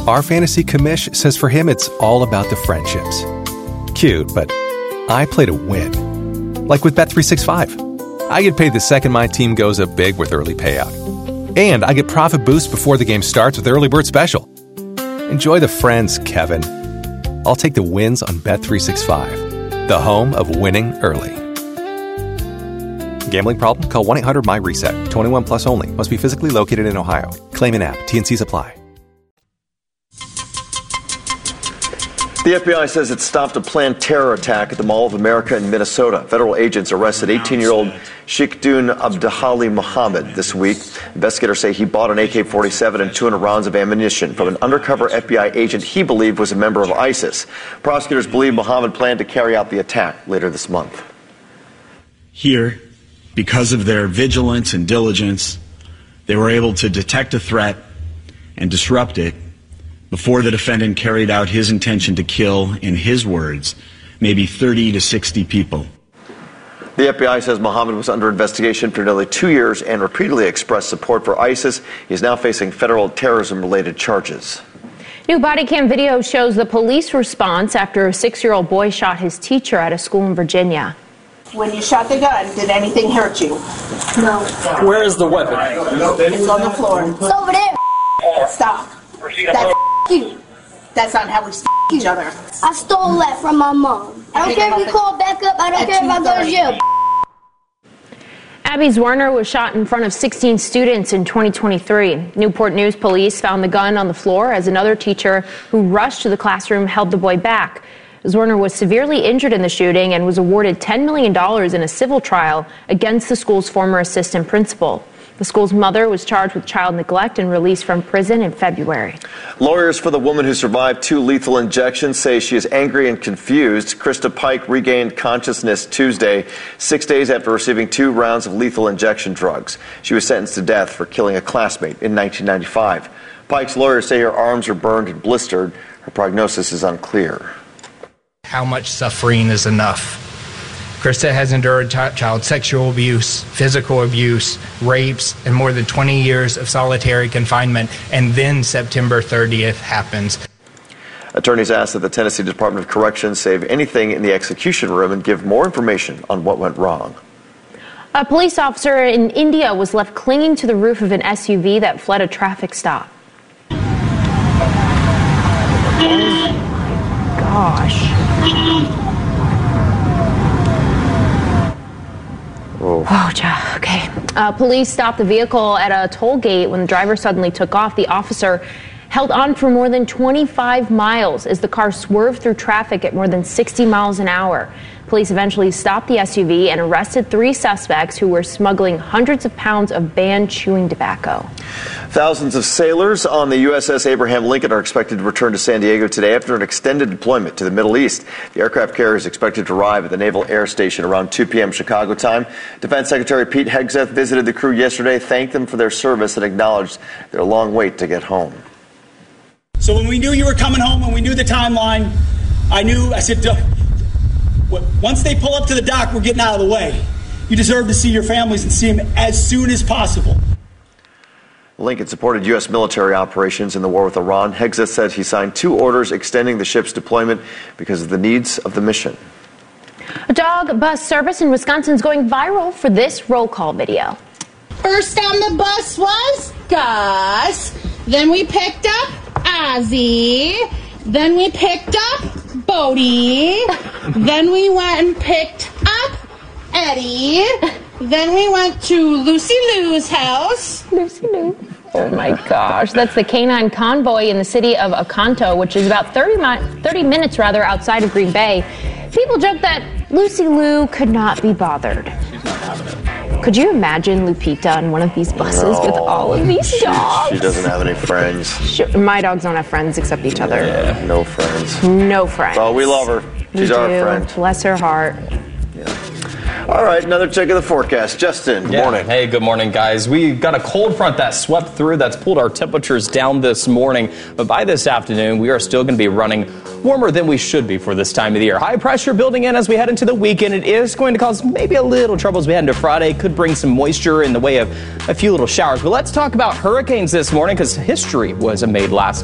Our fantasy commish says for him it's all about the friendships. Cute, but I play to win. Like with Bet365. I get paid the second my team goes up big with early payout. And I get profit boost before the game starts with Early Bird Special. Enjoy the friends, Kevin. I'll take the wins on Bet365, the home of winning early. Gambling problem? Call 1-800-MY-RESET. 21 plus only. Must be physically located in Ohio. Claim in app. T&Cs apply. The FBI says it stopped a planned terror attack at the Mall of America in Minnesota. Federal agents arrested 18-year-old Sheikhdun Abdulhali Muhammad this week. Investigators say he bought an AK-47 and 200 rounds of ammunition from an undercover FBI agent he believed was a member of ISIS. Prosecutors believe Muhammad planned to carry out the attack later this month. Here, because of their vigilance and diligence, they were able to detect a threat and disrupt it before the defendant carried out his intention to kill, in his words, maybe 30 to 60 people. The FBI says Muhammad was under investigation for nearly 2 years and repeatedly expressed support for ISIS. He is now facing federal terrorism-related charges. New body cam video shows the police response after a 6-year-old boy shot his teacher at a school in Virginia. When you shot the gun, did anything hurt you? No. Where is the weapon? It's on the floor. It's over there. Stop. That's you. That's not how we each other. I stole that from my mom. I don't care if you call back up. I don't care if I go to jail. Abby Zwerner was shot in front of 16 students in 2023. Newport News police found the gun on the floor as another teacher who rushed to the classroom held the boy back. Zwerner was severely injured in the shooting and was awarded $10 million in a civil trial against the school's former assistant principal. The school's mother was charged with child neglect and released from prison in February. Lawyers for the woman who survived 2 lethal injections say she is angry and confused. Krista Pike regained consciousness Tuesday, 6 days after receiving 2 rounds of lethal injection drugs. She was sentenced to death for killing a classmate in 1995. Pike's lawyers say her arms are burned and blistered. Her prognosis is unclear. How much suffering is enough? Krista has endured child sexual abuse, physical abuse, rapes, and more than 20 years of solitary confinement. And then September 30th happens. Attorneys asked that the Tennessee Department of Corrections save anything in the execution room and give more information on what went wrong. A police officer in India was left clinging to the roof of an SUV that fled a traffic stop. Gosh. Oh, okay. Police stopped the vehicle at a toll gate when the driver suddenly took off. The officer held on for more than 25 miles as the car swerved through traffic at more than 60 miles an hour. Police eventually stopped the SUV and arrested 3 suspects who were smuggling hundreds of pounds of banned chewing tobacco. Thousands of sailors on the USS Abraham Lincoln are expected to return to San Diego today after an extended deployment to the Middle East. The aircraft carrier is expected to arrive at the Naval Air Station around 2 p.m. Chicago time. Defense Secretary Pete Hegseth visited the crew yesterday, thanked them for their service, and acknowledged their long wait to get home. So when we knew you were coming home, when we knew the timeline, I said, once they pull up to the dock, we're getting out of the way. You deserve to see your families and see them as soon as possible. Lincoln supported U.S. military operations in the war with Iran. Hegseth said he signed 2 orders extending the ship's deployment because of the needs of the mission. A dog bus service in Wisconsin is going viral for this roll call video. First on the bus was Gus. Then we picked up Ozzy. Then we picked up Bodie. Then we went and picked up Eddie. Then we went to Lucy Lou's house. Lucy Lou. Oh my gosh. That's the canine convoy in the city of Oconto, which is about 30 minutes outside of Green Bay. People joke that Lucy Lou could not be bothered. Could you imagine Lupita on one of these buses with all of these dogs? She doesn't have any friends. My dogs don't have friends except each other. Yeah, no friends. No friends. Well, we love her. She's our friend. Bless her heart. All right, another check of the forecast. Justin, good morning. Hey, good morning, guys. We got a cold front that swept through that's pulled our temperatures down this morning. But by this afternoon, we are still going to be running warmer than we should be for this time of the year. High pressure building in as we head into the weekend. It is going to cause maybe a little trouble as we head into Friday. Could bring some moisture in the way of a few little showers. But let's talk about hurricanes this morning because history was made last